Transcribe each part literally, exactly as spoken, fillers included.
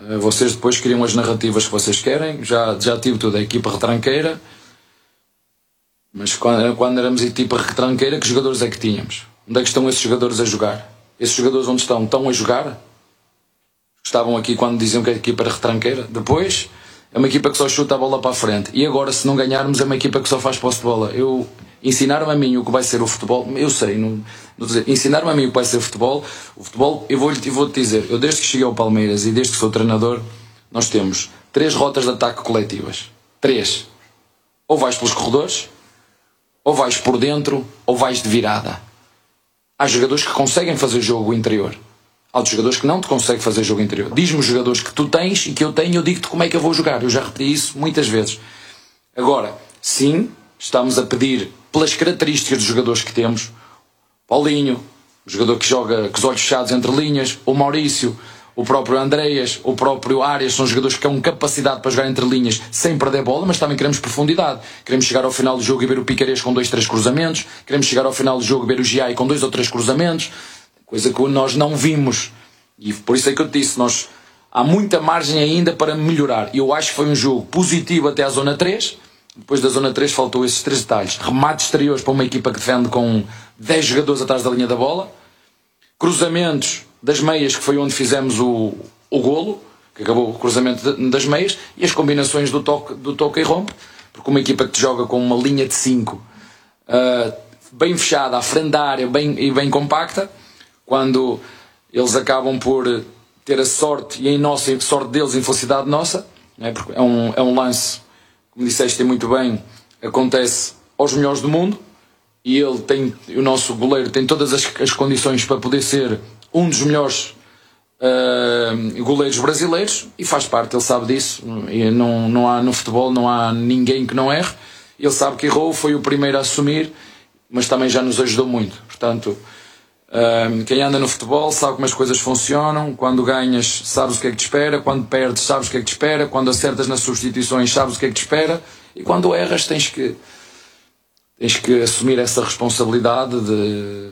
Vocês depois criam as narrativas que vocês querem. Já, já tive toda a equipa retranqueira. Mas quando, quando éramos equipa retranqueira, que jogadores é que tínhamos? Onde é que estão esses jogadores a jogar? Esses jogadores onde estão? Estão a jogar? Estavam aqui quando diziam que a equipa era retranqueira. Depois, é uma equipa que só chuta a bola para a frente. E agora, se não ganharmos, é uma equipa que só faz posse de bola. Eu... Ensinaram-me a mim o que vai ser o futebol. Eu sei, não, não dizer, ensinaram-me a mim o que vai ser o futebol. O futebol, eu vou-te vou dizer, eu desde que cheguei ao Palmeiras e desde que sou treinador, nós temos três rotas de ataque coletivas. Três. Ou vais pelos corredores, ou vais por dentro, ou vais de virada. Há jogadores que conseguem fazer jogo interior. Há outros jogadores que não te conseguem fazer jogo interior. Diz-me os jogadores que tu tens e que eu tenho, eu digo-te como é que eu vou jogar. Eu já repeti isso muitas vezes. Agora, sim, estamos a pedir, pelas características dos jogadores que temos, Paulinho, o jogador que joga com os olhos fechados entre linhas, o Maurício, o próprio Andreas, o próprio Arias, são jogadores que têm capacidade para jogar entre linhas sem perder bola, mas também queremos profundidade. Queremos chegar ao final do jogo e ver o Piquerez com dois, três cruzamentos, queremos chegar ao final do jogo e ver o Giai com dois ou três cruzamentos, coisa que nós não vimos. E por isso é que eu te disse, nós, há muita margem ainda para melhorar. E eu acho que foi um jogo positivo até à zona três. Depois da zona três faltou esses três detalhes. Remates exteriores para uma equipa que defende com dez jogadores atrás da linha da bola. Cruzamentos das meias, que foi onde fizemos o, o golo, que acabou o cruzamento de, das meias. E as combinações do toque, do toque e rompe. Porque uma equipa que te joga com uma linha de cinco uh, bem fechada, à frente da área bem, e bem compacta, quando eles acabam por ter a sorte, e em nossa, sorte deles, infelicidade nossa, não é? Porque é um, é um lance, como disseste muito bem, acontece aos melhores do mundo e ele tem, o nosso goleiro tem todas as, as condições para poder ser um dos melhores uh, goleiros brasileiros e faz parte, ele sabe disso. E não, não há, no futebol não há ninguém que não erre. Ele sabe que errou, foi o primeiro a assumir, mas também já nos ajudou muito. Portanto, uh, quem anda no futebol sabe como as coisas funcionam. Quando ganhas, sabes o que é que te espera. Quando perdes, sabes o que é que te espera. Quando acertas nas substituições, sabes o que é que te espera. E quando erras, tens que, tens que assumir essa responsabilidade de,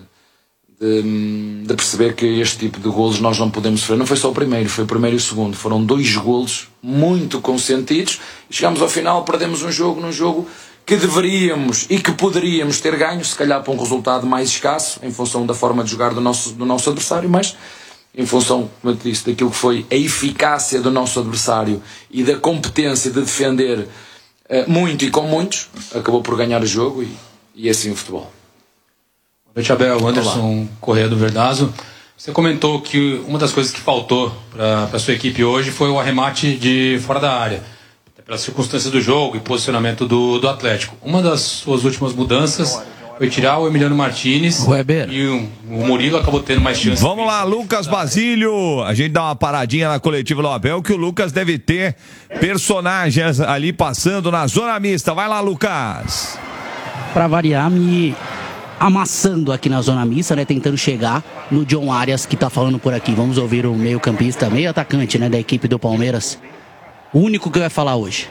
de, de perceber que este tipo de golos nós não podemos sofrer. Não foi só o primeiro, foi o primeiro e o segundo. Foram dois golos muito consentidos. Chegámos ao final, perdemos um jogo num jogo que deveríamos e que poderíamos ter ganho, se calhar para um resultado mais escasso, em função da forma de jogar do nosso, do nosso adversário, mas em função, como eu te disse, daquilo que foi a eficácia do nosso adversário e da competência de defender uh, muito e com muitos, acabou por ganhar o jogo e, e assim o futebol. Boa noite, Abel. Anderson Correia do Verdazo. Você comentou que uma das coisas que faltou para a sua equipe hoje foi o arremate de fora da área, pelas circunstâncias do jogo e posicionamento do, do Atlético. Uma das suas últimas mudanças foi tirar o Emiliano Martinez Weber. E o, o Murilo acabou tendo mais chances. Vamos lá, Lucas Basílio. A gente dá uma paradinha na coletiva do Abel, que o Lucas deve ter personagens ali passando na zona mista. Vai lá, Lucas. Para variar, me amassando aqui na zona mista, né? Tentando chegar no John Arias, que tá falando por aqui. Vamos ouvir o meio-campista, meio-atacante, né? Da equipe do Palmeiras. O único que vai falar hoje.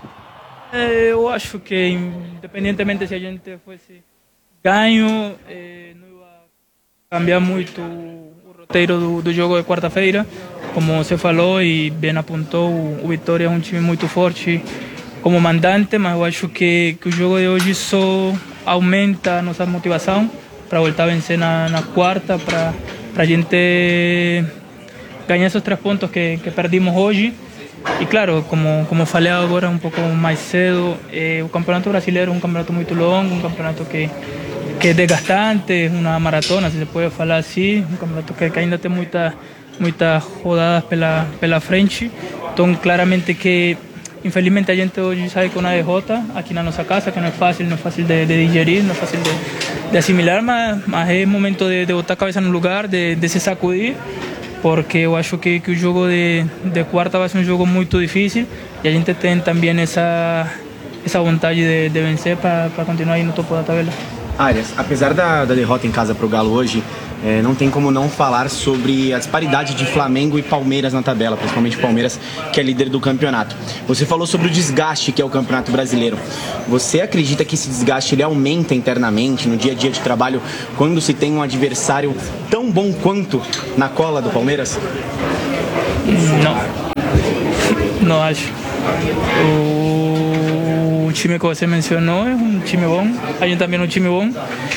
É, eu acho que, independentemente se a gente fosse ganho, é, não ia cambiar muito o roteiro do, do jogo de quarta-feira. Como você falou e bem apontou, o Vitória é um time muito forte como mandante, mas eu acho que, que o jogo de hoje só aumenta a nossa motivação para voltar a vencer na, na quarta, para a gente ganhar esses três pontos que, que perdimos hoje. E claro, como, como falei agora um pouco mais cedo, eh, o Campeonato Brasileiro é um campeonato muito longo, um campeonato que, que é desgastante, uma maratona, se pode falar assim, um campeonato que, que ainda tem muita, muitas rodadas pela, pela frente. Então, claramente que, infelizmente, a gente hoje sai com uma derrota aqui na nossa casa, que não é fácil, não é fácil de, de digerir, não é fácil de, de assimilar, mas, mas é momento de, de botar a cabeça no lugar, de, de se sacudir, porque eu acho que, que o jogo de, de quarta vai ser um jogo muito difícil e a gente tem também essa, essa vontade de, de vencer para continuar aí no topo da tabela. Arias, apesar da, da derrota em casa para o Galo hoje, é, não tem como não falar sobre a disparidade de Flamengo e Palmeiras na tabela, principalmente Palmeiras, que é líder do campeonato. Você falou sobre o desgaste que é o Campeonato Brasileiro. Você acredita que esse desgaste ele aumenta internamente no dia a dia de trabalho quando se tem um adversário tão bom quanto na cola do Palmeiras? Não. não acho. O time que você mencionou é um time bom, a gente também é um time bom.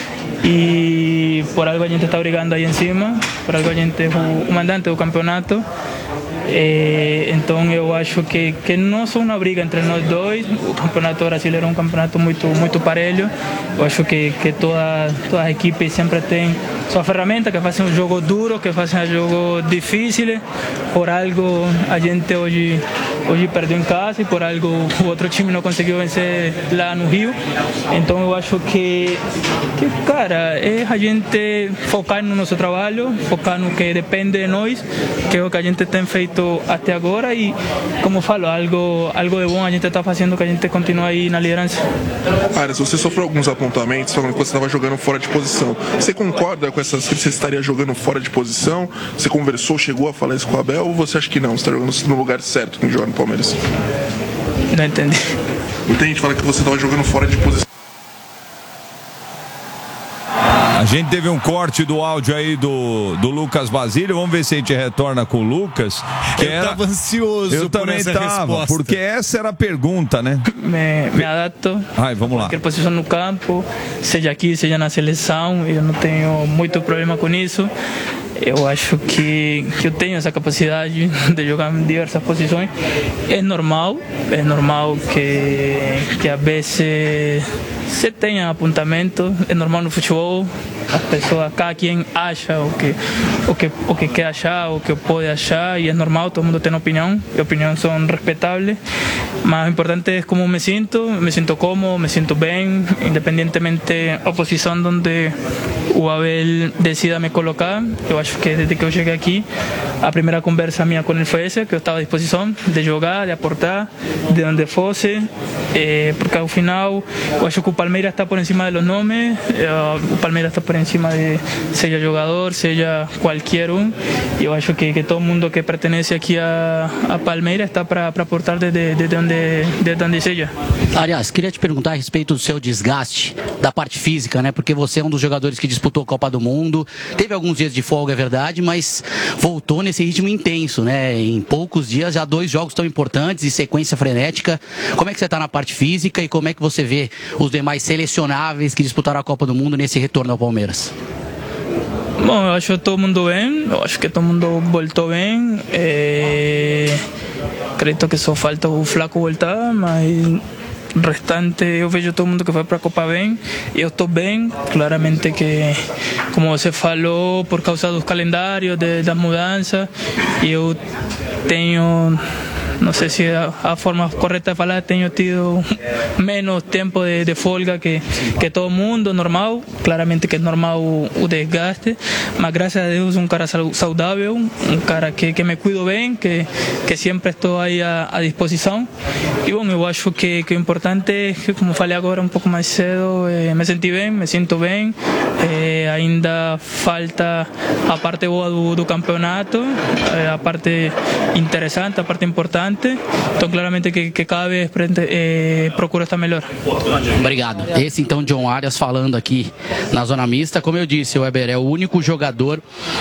E por algo a gente está brigando aí em cima, por algo a gente é o mandante do campeonato. É, então eu acho que, que não é uma briga entre nós dois. O campeonato brasileiro é um campeonato muito, muito parelho. Eu acho que, que toda, todas as equipes sempre têm sua ferramenta, que fazem um jogo duro, que fazem um jogo difícil. Por algo a gente hoje, hoje perdeu em casa e por algo o outro time não conseguiu vencer lá no Rio. Então eu acho que, que cara, é a gente focar no nosso trabalho, focar no que depende de nós, que é o que a gente tem feito até agora e, como falo, algo, algo de bom a gente está fazendo que a gente continue aí na liderança. Arias, você sofreu alguns apontamentos falando que você estava jogando fora de posição. Você concorda com essas que você estaria jogando fora de posição? Você conversou, chegou a falar isso com o Abel ou você acha que não? Você está jogando no lugar certo que joga no Palmeiras? Não entendi. Muita gente fala que você estava jogando fora de posição. A gente teve um corte do áudio aí do, do Lucas Basílio. Vamos ver se a gente retorna com o Lucas. Que eu era... tava ansioso Eu por também essa tava, resposta. porque essa era a pergunta, né? Me, me adapto. Ai, vamos lá. Qualquer posição no campo, seja aqui, seja na seleção, eu não tenho muito problema com isso. Eu acho que, que eu tenho essa capacidade de jogar em diversas posições. É normal, é normal que, que às vezes se tenha apontamento, é normal no futebol. As pessoas, cada quem acha o que, o, que, o que quer achar, o que pode achar, e é normal, todo mundo tem opinião, e opiniões são respeitáveis. Mas o importante é como me sinto, me sinto cómodo, me sinto bem, independentemente da posição onde o Abel decida me colocar. Eu acho que desde que eu cheguei aqui, a primeira conversa minha com ele foi essa, que eu estava à disposição de jogar, de aportar, de onde fosse, eh, porque ao final eu acho que o Palmeiras está por encima dos nomes, eh, o Palmeiras está por encima de seja jogador, seja qualquer um, e eu acho que, que todo mundo que pertence aqui a, a Palmeiras está para aportar desde, desde, onde, desde onde seja. Aliás, queria te perguntar a respeito do seu desgaste da parte física, né? Porque você é um dos jogadores que disputou a Copa do Mundo, teve alguns dias de folga, é verdade, mas voltou nesse ritmo intenso, né? Em poucos dias, já dois jogos tão importantes e sequência frenética. Como é que você está na parte física e como é que você vê os demais selecionáveis que disputaram a Copa do Mundo nesse retorno ao Palmeiras? Bom, eu acho que todo mundo bem, eu acho que todo mundo voltou bem. É... Acredito que só falta o Flaco voltar, mas restante eu vejo todo mundo que foi para a Copa bem, eu estou bem, claramente que, como você falou, por causa dos calendários, de, das mudanças, eu tenho, não sei se a, a forma correta de falar, tenho tido menos tempo de, de folga que, que todo mundo, normal, claramente que é normal o, o desgaste, mas graças a Deus um cara saudável, um cara que, que me cuido bem, que, que sempre estou aí à, à disposição. E bom, eu acho que, que o importante é que, como falei agora um pouco mais cedo, eh, me senti bem, me sinto bem, eh, ainda falta a parte boa do, do campeonato, eh, a parte interessante, a parte importante, então claramente que, que cada vez eh, procuro estar melhor. Obrigado. Esse então John Arias falando aqui na zona mista. Como eu disse, o Weber é o único jogador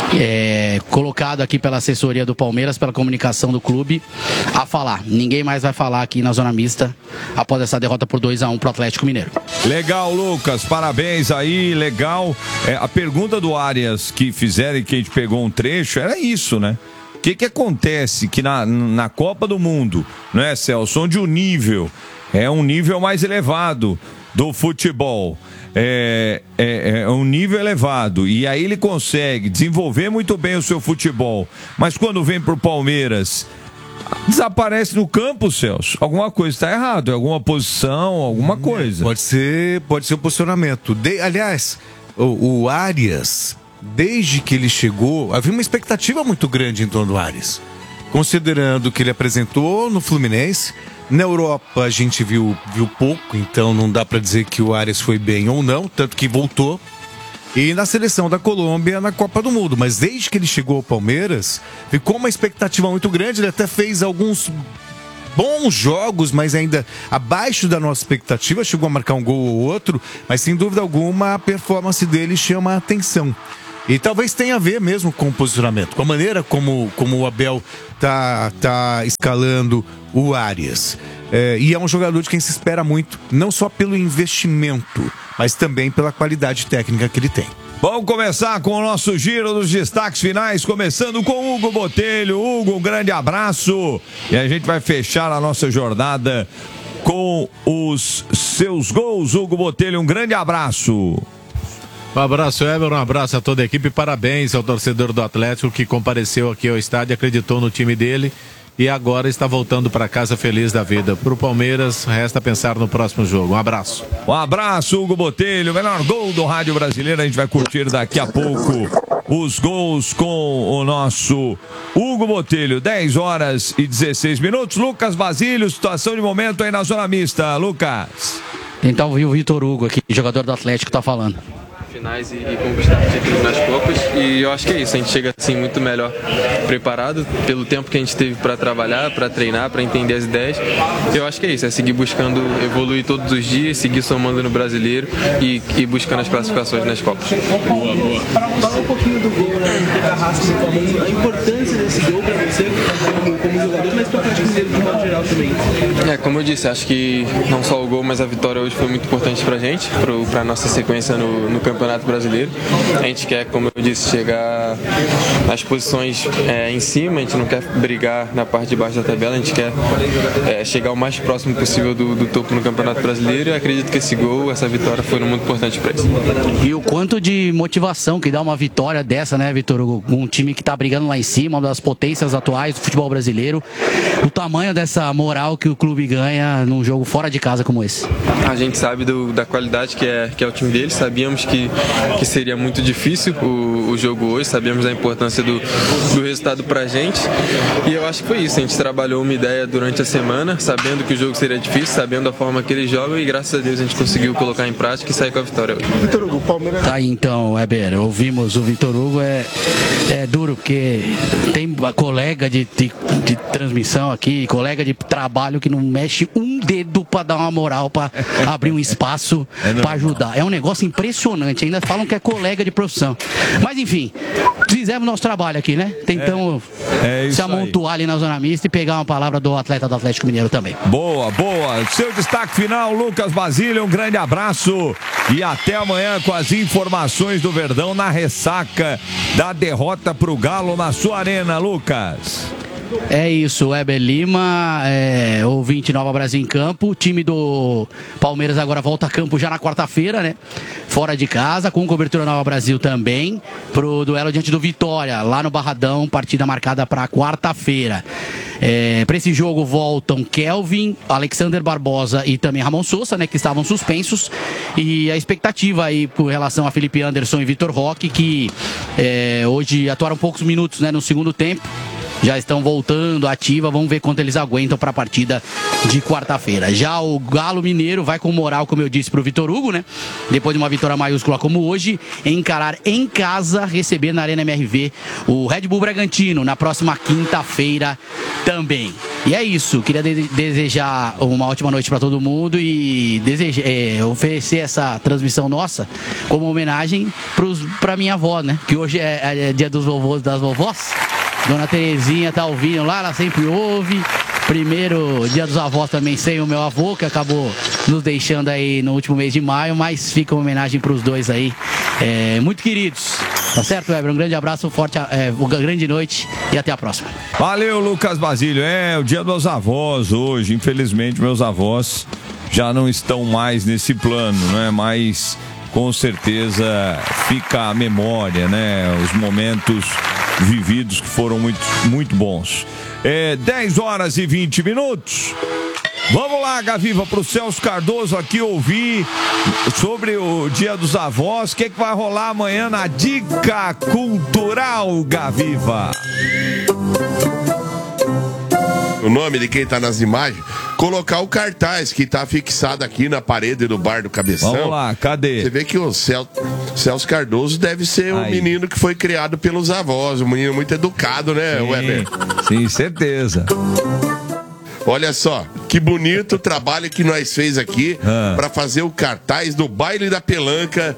é, colocado aqui pela assessoria do Palmeiras, pela comunicação do clube, a falar. Ninguém mais vai falar aqui na zona mista após essa derrota por dois a um para o Atlético Mineiro. Legal, Lucas, parabéns aí, legal. É, a pergunta do Arias que fizeram e que a gente pegou um trecho era isso, né? O que que acontece que na, na Copa do Mundo, não é, Celso, onde o nível é um nível mais elevado do futebol, é, é, é um nível elevado, e aí ele consegue desenvolver muito bem o seu futebol, mas quando vem pro Palmeiras, desaparece no campo, Celso. Alguma coisa está errado, alguma posição, alguma coisa. Pode ser, pode ser um posicionamento. De, aliás, o, o Arias, desde que ele chegou, havia uma expectativa muito grande em torno do Arias, considerando que ele apresentou no Fluminense. Na Europa a gente viu, viu pouco, então não dá para dizer que o Arias foi bem ou não, tanto que voltou. E na seleção da Colômbia na Copa do Mundo, mas desde que ele chegou ao Palmeiras, ficou uma expectativa muito grande. Ele até fez alguns bons jogos, mas ainda abaixo da nossa expectativa, chegou a marcar um gol ou outro, mas sem dúvida alguma a performance dele chama a atenção. E talvez tenha a ver mesmo com o posicionamento, com a maneira como, como o Abel tá, tá escalando o Arias. É, e é um jogador de quem se espera muito, não só pelo investimento, mas também pela qualidade técnica que ele tem. Vamos começar com o nosso giro dos destaques finais, começando com Hugo Botelho. Hugo, um grande abraço. E a gente vai fechar a nossa jornada com os seus gols. Hugo Botelho, um grande abraço. Um abraço, Eber, um abraço a toda a equipe. Parabéns ao torcedor do Atlético que compareceu aqui ao estádio, acreditou no time dele e agora está voltando para casa feliz da vida. Para o Palmeiras, resta pensar no próximo jogo. Um abraço. Um abraço, Hugo Botelho. O melhor gol do Rádio Brasileiro. A gente vai curtir daqui a pouco os gols com o nosso Hugo Botelho. dez horas e dezesseis minutos. Lucas Basílio, situação de momento aí na zona mista. Lucas. Tentar ouvir o Vitor Hugo aqui, jogador do Atlético, tá falando. Finais e, e conquistar títulos nas Copas, e eu acho que é isso, a gente chega assim muito melhor preparado pelo tempo que a gente teve para trabalhar, para treinar, para entender as ideias. Eu acho que é isso, é seguir buscando evoluir todos os dias, seguir somando no Brasileiro e, e buscando as classificações nas Copas. Boa, boa. Fala um pouquinho do gol, né, do Carrasco, a importância desse gol para você como, como jogador, mas para o Atlético Mineiro de modo geral também. É, como eu disse, acho que não só o gol, mas a vitória hoje foi muito importante para a gente, para a nossa sequência no, no campeonato Brasileiro. A gente quer, como eu disse, chegar nas posições é, em cima, a gente não quer brigar na parte de baixo da tabela, a gente quer é, chegar o mais próximo possível do, do topo no Campeonato Brasileiro, e acredito que esse gol, essa vitória foram muito importantes para isso. E o quanto de motivação que dá uma vitória dessa, né, Vitor Hugo? Um time que tá brigando lá em cima, uma das potências atuais do futebol brasileiro, o tamanho dessa moral que o clube ganha num jogo fora de casa como esse. A gente sabe do, da qualidade que é, que é o time deles, sabíamos que que seria muito difícil o, o jogo hoje, sabemos da importância do, do resultado pra gente, e eu acho que foi isso, a gente trabalhou uma ideia durante a semana, sabendo que o jogo seria difícil, sabendo a forma que eles jogam, e graças a Deus a gente conseguiu colocar em prática e sair com a vitória hoje. Vitor Hugo, Palmeiras... Tá aí então, Weber, ouvimos o Vitor Hugo, é, é duro, porque tem colega de, de, de transmissão aqui, colega de trabalho que não mexe um dedo pra dar uma moral, pra abrir um espaço pra ajudar. É um negócio impressionante. Ainda falam que é colega de profissão. Mas enfim, fizemos nosso trabalho aqui, né? Tentamos é, é se amontoar ali na zona mista e pegar uma palavra do atleta do Atlético Mineiro também. Boa, boa. Seu destaque final, Lucas Basílio, um grande abraço e até amanhã com as informações do Verdão na ressaca da derrota pro Galo na sua arena, Lucas. É isso, Weber Lima, é, ouvinte Nova Brasil em campo. O time do Palmeiras agora volta a campo já na quarta-feira, né? Fora de casa, com cobertura Nova Brasil também, pro duelo diante do Vitória, lá no Barradão, partida marcada para quarta-feira. É, para esse jogo voltam Kelvin, Alexander Barbosa e também Ramon Sousa, né, que estavam suspensos, e a expectativa aí com relação a Felipe Anderson e Vitor Roque, que é, hoje atuaram poucos minutos, né, no segundo tempo. Já estão voltando ativa, vamos ver quanto eles aguentam para a partida de quarta-feira. Já o Galo Mineiro vai com moral, como eu disse, para o Vitor Hugo, né? Depois de uma vitória maiúscula como hoje, encarar em casa, receber na Arena M R V o Red Bull Bragantino na próxima quinta-feira também. E é isso, queria de- desejar uma ótima noite para todo mundo e desejar, é, oferecer essa transmissão nossa como homenagem para minha avó, né? Que hoje é, é dia dos vovôs, das vovós. Dona Terezinha tá ouvindo lá, ela sempre ouve. Primeiro dia dos avós também sem o meu avô, que acabou nos deixando aí no último mês de maio, mas fica uma homenagem para os dois aí, é, muito queridos. Tá certo, Weber? Um grande abraço, um forte, é, uma grande noite e até a próxima. Valeu, Lucas Basílio. É o dia dos avós hoje. Infelizmente, meus avós já não estão mais nesse plano, né? Mas com certeza fica a memória, né? Os momentos vividos que foram muito, muito bons. É, dez horas e vinte minutos. Vamos lá, Gaviva, pro Celso Cardoso aqui ouvir sobre o Dia dos Avós. O que, é que vai rolar amanhã na Dica Cultural, Gaviva? O nome de quem tá nas imagens, colocar o cartaz que tá fixado aqui na parede do bar do Cabeção. Vamos lá, cadê? Você vê que o Cel... Celso Cardoso deve ser um Aí. menino que foi criado pelos avós, um menino muito educado, né, Sim, Weber? sim, certeza. Olha só, que bonito o trabalho que nós fez aqui Ah. para fazer o cartaz do Baile da Pelanca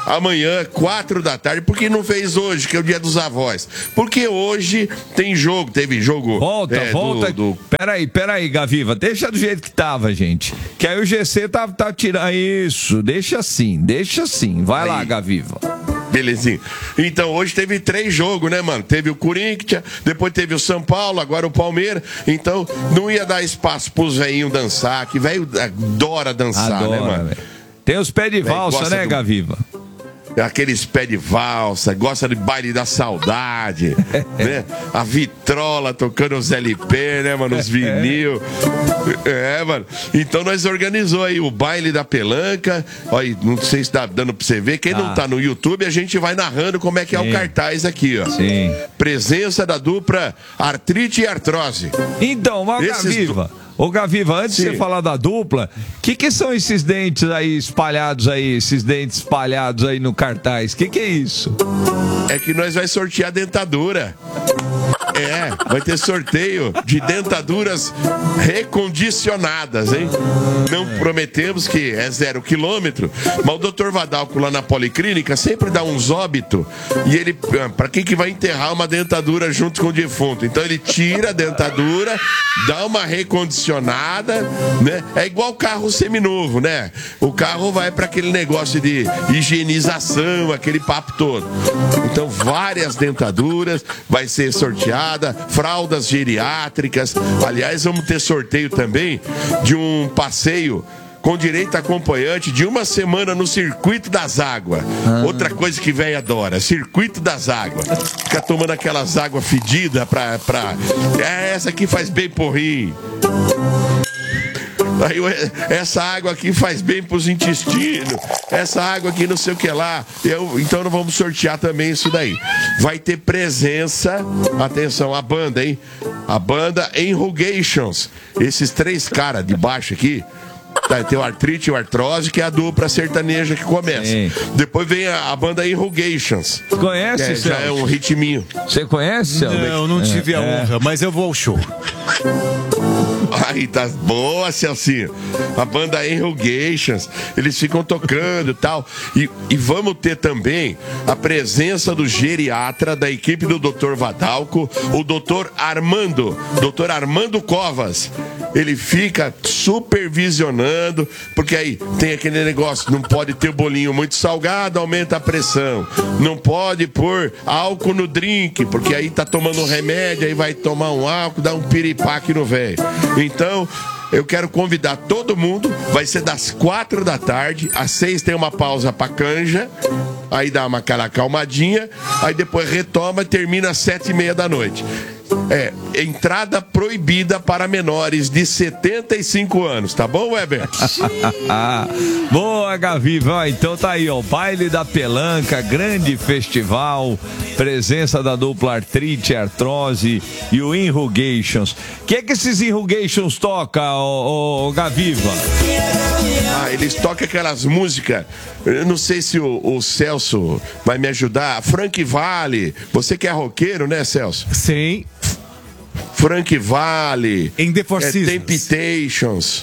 amanhã, quatro da tarde. Por que não fez hoje, que é o dia dos avós? Porque hoje tem jogo, teve jogo. Volta, é, volta. Do, do... Peraí, peraí, Gaviva. Deixa do jeito que tava, gente. Que aí o G C tá, tá tirando isso. Deixa assim, deixa assim. Vai aí. lá, Gaviva. Belezinha. Então, hoje teve três jogos, né, mano? Teve o Corinthians, depois teve o São Paulo, agora o Palmeiras. Então, não ia dar espaço pros velhinhos dançar, que velho adora dançar, Adora, né, mano? Véio. Tem os pés de valsa, né, do... Gaviva? Aqueles pés de valsa, gosta de baile da saudade, né? A vitrola tocando os L P, né, mano? Os vinil. É, mano. Então nós organizou aí o baile da pelanca. Olha, não sei se tá dando pra você ver. Quem ah. não tá no YouTube, a gente vai narrando como é que Sim. é o cartaz aqui, ó. Sim. Presença da dupla Artrite e Artrose. Então, uma Gaviva. Du... Ô Gaviva, antes Sim. de você falar da dupla, o que, que são esses dentes aí espalhados aí, esses dentes espalhados aí no cartaz? O que, que é isso? É que nós vai sortear dentadura. É, vai ter sorteio de dentaduras recondicionadas, hein? Não prometemos que é zero quilômetro, mas o doutor Vadalco lá na Policlínica sempre dá uns óbitos e ele, pra quem que vai enterrar uma dentadura junto com o defunto? Então ele tira a dentadura, dá uma recondicionada, né? É igual carro seminovo, né? O carro vai para aquele negócio de higienização, aquele papo todo. Então várias dentaduras vai ser sorteado. Fraldas geriátricas. Aliás, vamos ter sorteio também de um passeio com direito a acompanhante de uma semana no Circuito das Águas. Ah. Outra coisa que velho adora, Circuito das Águas. Fica tomando aquelas águas fedidas pra, pra... É, essa aqui faz bem pro rim. Aí, essa água aqui faz bem pros intestinos. Essa água aqui não sei o que lá. Eu, então nós vamos sortear também isso daí. Vai ter presença. Atenção, a banda, hein? A banda Enrugations. Esses três caras de baixo aqui. Tá, tem o Artrite e o Artrose, que é a dupla sertaneja que começa. Sim. Depois vem a, a banda Enrugations. Conhece, é, já é um ritminho. Você conhece, Celso? Não, não tive é, a honra, é. mas eu vou ao show. Aí tá boa, Celcinho. A banda Enrugations, eles ficam tocando e tal. E, e vamos ter também a presença do geriatra da equipe do doutor Vadalco, o doutor Armando, doutor Armando Covas. Ele fica supervisionando, porque aí tem aquele negócio, não pode ter bolinho muito salgado, aumenta a pressão. Não pode pôr álcool no drink, porque aí tá tomando um remédio, aí vai tomar um álcool, dá um piripaque no velho. Então, eu quero convidar todo mundo, vai ser das quatro da tarde, às seis tem uma pausa pra canja, aí dá uma aquela acalmadinha, aí depois retoma e termina às sete e meia da noite. É, entrada proibida para menores de setenta e cinco anos, tá bom, Weber? Boa, Gaviva. Então tá aí, ó, baile da pelanca, grande festival, presença da dupla Artrite, Artrose e o Enrugations. O que é que esses Enrugations tocam, ô, ô, Gaviva? Ah, eles tocam aquelas músicas, eu não sei se o, o Celso vai me ajudar, Frank Valli, você que é roqueiro, né, Celso? Sim. Frank Valli, em The Four é, Seasons. Temptations.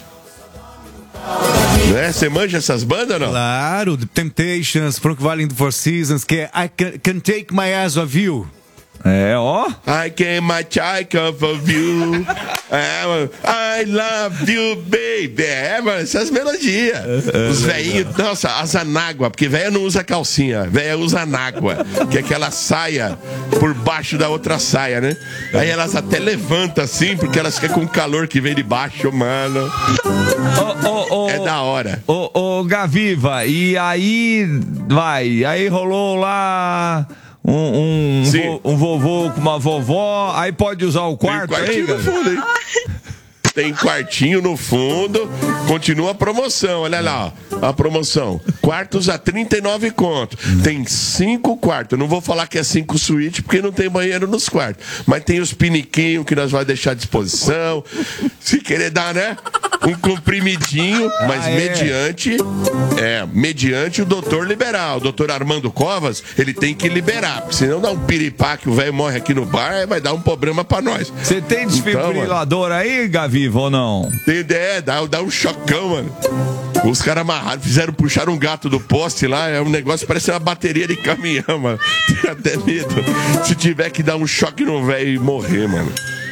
Né? Você manja essas bandas, não? Claro, The Temptations, Frank Valli in The Four Seasons, que é I Can, can Take My Eyes Off You. É, ó. I can my child off of you. É, mano. I love you, baby. É, mano, essas melodias. Os velhinhos, nossa, as anágua, porque velha não usa calcinha, velha usa anágua, que é aquela saia por baixo da outra saia, né? Aí elas até levantam assim, porque elas ficam com o calor que vem de baixo, mano. Oh, oh, oh, é da hora. Ô, oh, oh, Gaviva, e aí, vai, aí rolou lá... Um, um, vo, um vovô com uma vovó, aí pode usar o quarto aí, no fundo, hein? Tem quartinho no fundo, continua a promoção, olha lá, ó, a promoção. Quartos a trinta e nove conto. Tem cinco quartos. Não vou falar que é cinco suítes, porque não tem banheiro nos quartos. Mas tem os piniquinhos que nós vamos deixar à disposição. Se querer dar, né? Um comprimidinho, mas ah, é. mediante, é, mediante o doutor liberar. O doutor Armando Covas, ele tem que liberar, porque senão dá um piripá que o velho morre aqui no bar, vai dar um problema pra nós. Você tem desfibrilador então, aí, Gaviva, ou não? Tem ideia, dá, dá um chocão, mano. Os caras amarraram, fizeram puxar um gato do poste lá, é um negócio, parece uma bateria de caminhão, mano. Tenho até medo. Se tiver que dar um choque no velho e morrer, mano.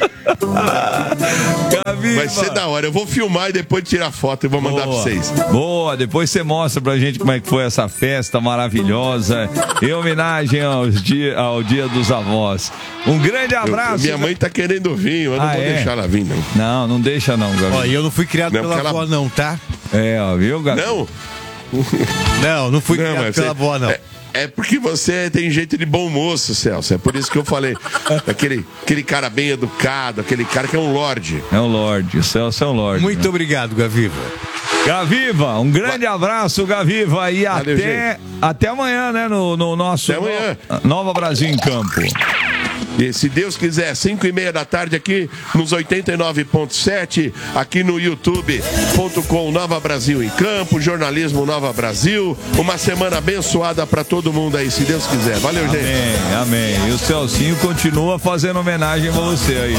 Vai ser da hora. Eu vou filmar e depois tirar foto e vou mandar Boa. pra vocês. Boa, depois você mostra pra gente como é que foi essa festa maravilhosa em homenagem aos dia, ao Dia dos Avós. Um grande abraço. Eu, minha mãe tá querendo vir, eu não ah, vou é? deixar ela vir, não. Não, não deixa não, Gabi. Ó, e eu não fui criado Não, pela porque ela- avó, não, tá? É, ó, viu, Gabi? Não? Não, não fui criado mas pela você- avó, não. É, é porque você tem jeito de bom moço, Celso. É por isso que eu falei. Aquele, aquele cara bem educado, aquele cara que é um lorde. É um lorde, o Celso é um lorde. Muito obrigado, Gaviva. Gaviva, um grande abraço, Gaviva. E Valeu, até, até amanhã, né, no, no nosso Até amanhã. No- Nova Brasil em Campo. E se Deus quiser, cinco e meia da tarde aqui nos oitenta e nove ponto sete, aqui no youtube ponto com Nova Brasil em Campo, jornalismo Nova Brasil. Uma semana abençoada pra todo mundo aí, se Deus quiser. Valeu, gente. Amém, amém. E o Celcinho continua fazendo homenagem a você aí,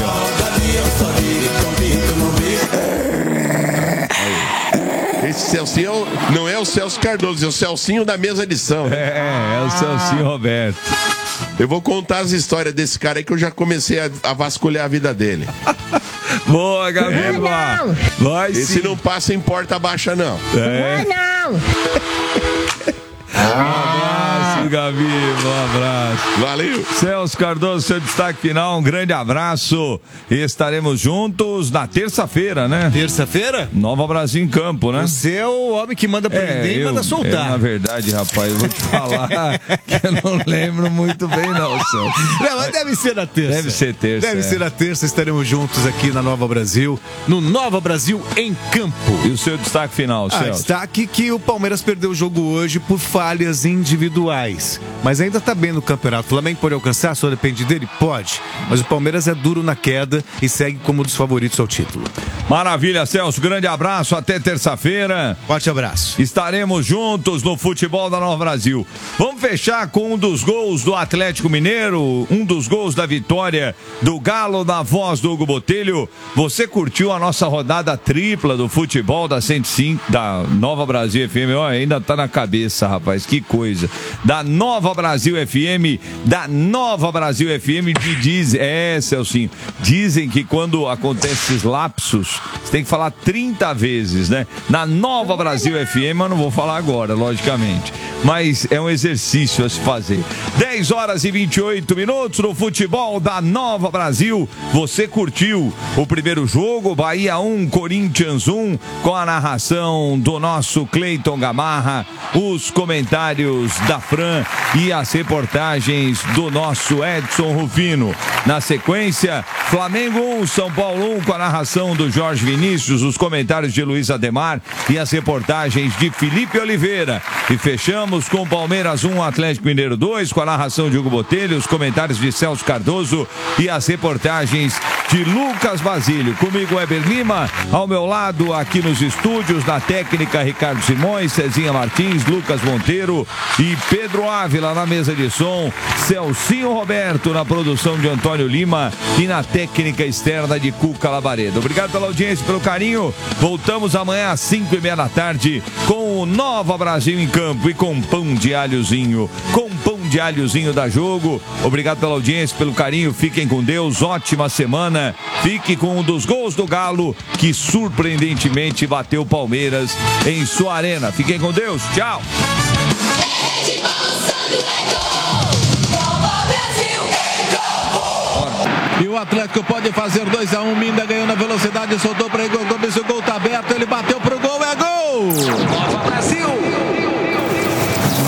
ó. Esse Celcinho não é o Celso Cardoso, é o Celcinho da mesa de som. É, é o Celcinho Roberto. Eu vou contar as histórias desse cara aí que eu já comecei a, a vasculhar a vida dele. Boa, Gaviva. Vai Esse sim. não passa em porta baixa, não. É. Um abraço, Gaviva, um abraço. Valeu. Celso Cardoso, seu destaque final, um grande abraço. E estaremos juntos na terça-feira, né? Terça-feira? Nova Brasil em Campo, né? Você é o homem que manda prender e eu, manda soltar. eu, na verdade, rapaz, eu vou te falar que eu não lembro muito bem, não, Celso. Não, mas deve ser na terça. Deve ser terça. Deve é. ser na terça, estaremos juntos aqui na Nova Brasil, no Nova Brasil em Campo. E o seu destaque final, Ah, Celso? destaque que o Palmeiras perdeu o jogo hoje por falhas individuais. Mas ainda tá bem no campeonato. O Flamengo pode alcançar, só depende dele? Pode. Mas o Palmeiras é duro na queda e segue como um dos favoritos ao título. Maravilha, Celso. Grande abraço. Até terça-feira. Forte abraço. Estaremos juntos no futebol da Nova Brasil. Vamos fechar com um dos gols do Atlético Mineiro, um dos gols da vitória do Galo na voz do Hugo Botelho. Você curtiu a nossa rodada tripla do futebol da cento e cinco, da Nova Brasil F M? Ó, ainda tá na cabeça, rapaz. Que coisa. Da Nova Brasil F M, da Nova Brasil F M, de diz, é, Celcinho, dizem que quando acontece esses lapsos, você tem que falar trinta vezes, né? Na Nova Brasil F M, eu não vou falar agora, logicamente. Mas é um exercício a se fazer. dez horas e vinte e oito minutos no futebol da Nova Brasil. Você curtiu o primeiro jogo, Bahia um, Corinthians um, com a narração do nosso Cleiton Gamarra, os comentários da Fran e as reportagens do nosso Edson Rufino. Na sequência, Flamengo um, São Paulo um, com a narração do Jorge Vinícius, os comentários de Luiz Ademar e as reportagens de Felipe Oliveira. E fechamos com Palmeiras um, Atlético Mineiro dois, com a narração de Hugo Botelho, os comentários de Celso Cardoso e as reportagens de Lucas Basílio. Comigo, Weber Lima, ao meu lado aqui nos estúdios, na técnica, Ricardo Simões, Cezinha Martins, Lucas Monteiro e Pedro Ávila na mesa de som, Celcinho Roberto na produção de Antônio Lima e na técnica externa de Cuca Labaredo. Obrigado pela audiência, pelo carinho. Voltamos amanhã às cinco e meia da tarde com o Nova Brasil em Campo e com pão de alhozinho, com pão de alhozinho da Jogo. Obrigado pela audiência, pelo carinho. Fiquem com Deus, ótima semana. Fique com um dos gols do Galo que surpreendentemente bateu o Palmeiras em sua arena. Fiquem com Deus, tchau. E o Atlético pode fazer dois a um. Minda ganhou na velocidade, soltou para Igor.